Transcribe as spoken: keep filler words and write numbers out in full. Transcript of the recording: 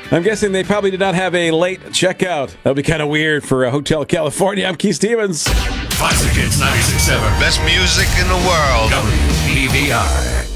I'm guessing they probably did not have a late checkout. That'll be kind of weird for a Hotel California. I'm Keith Stevens. Classic Hits ninety-six point seven. Best music in the world. W B V I.